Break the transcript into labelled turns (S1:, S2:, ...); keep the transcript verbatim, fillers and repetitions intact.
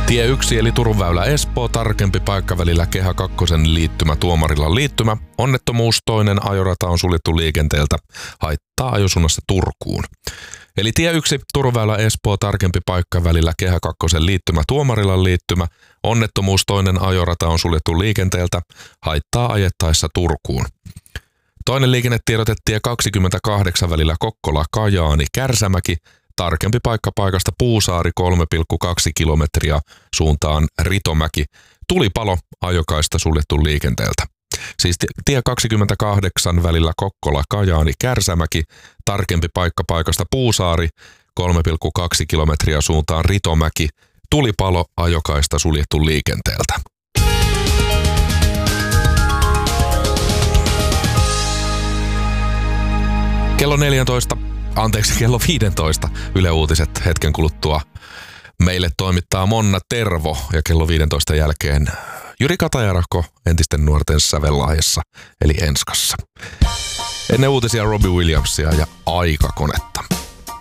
S1: Tie yksi eli Turun väylä Espoo, tarkempi paikka välillä Kehä kakkosen liittymä Tuomarilan liittymä. Onnettomuus, toinen ajorata on suljettu liikenteeltä, haittaa ajosuunnassa Turkuun. Eli tie yksi Turun väylä Espoo, tarkempi paikka välillä Kehä kakkosen liittymä Tuomarilan liittymä. Onnettomuus, toinen ajorata on suljettu liikenteeltä, haittaa ajettaessa Turkuun. Toinen liikennetiedote tie kaksikymmentäkahdeksan välillä Kokkola, Kajaani, Kärsämäki. Tarkempi paikka paikasta Puusaari kolme pilkku kaksi kilometriä suuntaan Ritomäki. Tulipalo, ajokaista suljettu liikenteeltä. Siis tie kaksikymmentäkahdeksan välillä Kokkola, Kajaani, Kärsämäki. Tarkempi paikka paikasta Puusaari kolme pilkku kaksi kilometriä suuntaan Ritomäki. Tulipalo, ajokaista suljettu liikenteeltä. Kello neljätoista. Anteeksi, kello viisitoista Yle Uutiset hetken kuluttua meille toimittaa Monna Tervo ja kello viisitoista jälkeen Jyri Katajarahko entisten nuorten sävellahjassa eli Enskassa. Ennen uutisia Robbie Williamsia ja Aikakonetta.